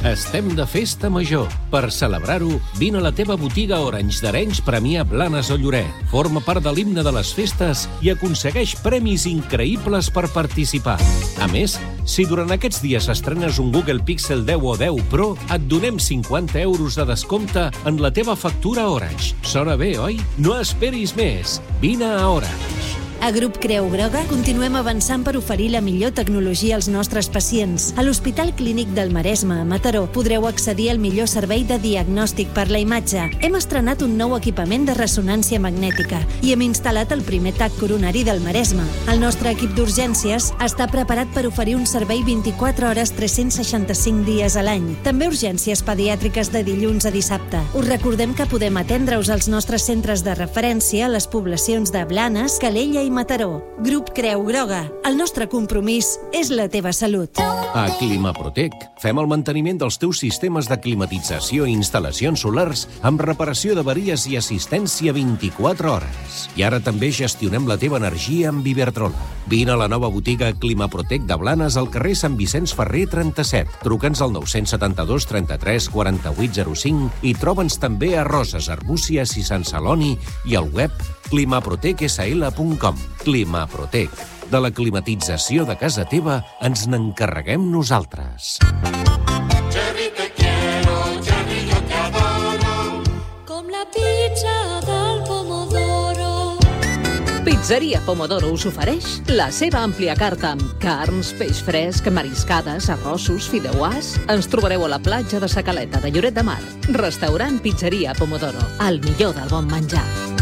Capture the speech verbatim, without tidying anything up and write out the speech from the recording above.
Estem de festa major. Per celebrar-ho, vine a la teva botiga Orange d'Arenys Premià Blanes o Lloret. Forma part de l'himne de les festes i aconsegueix premis increïbles per participar. A més, si durant aquests dies estrenes un Google Pixel deu o deu Pro, et donem cinquanta euros de descompte en la teva factura Orange. Sona bé, oi? No esperis més. Vine a Orange. A Grup Creu Groga continuem avançant per oferir la millor tecnologia als nostres pacients. A l'Hospital Clínic del Maresme, a Mataró, podreu accedir al millor servei de diagnòstic per la imatge. Hem estrenat un nou equipament de ressonància magnètica i hem instal·lat el primer tac coronari del Maresme. El nostre equip d'urgències està preparat per oferir un servei vint-i-quatre hores tres-cents seixanta-cinc dies a l'any. També urgències pediàtriques de dilluns a dissabte. Us recordem que podem atendre-us als nostres centres de referència a les poblacions de Blanes, Calella i Mataró. Grup Creu Groga. El nostre compromís és la teva salut. A Climaprotec fem el manteniment dels teus sistemes de climatització i instal·lacions solars amb reparació d'averies i assistència vint-i-quatre hores. I ara també gestionem la teva energia amb Iberdrola. Vine a la nova botiga Climaprotec de Blanes al carrer Sant Vicenç Ferrer trenta-set. Truca'ns al nou setanta-dos trenta-tres quaranta-vuit zero cinc i troba'ns també a Roses, Arbúcies i Sant Celoni i al web climaprotec s l punt com. Climaprotec. De la climatització de casa teva ens n'encarreguem nosaltres. Jerry, te quiero, Jerry, yo te adoro. Com la pizza del Pomodoro. Pizzeria Pomodoro us ofereix la seva àmplia carta amb carns, peix fresc, mariscades, arrossos, fideuàs. Ens trobareu a la platja de Sa Caleta de Lloret de Mar. Restaurant Pizzeria Pomodoro. El millor del bon menjar.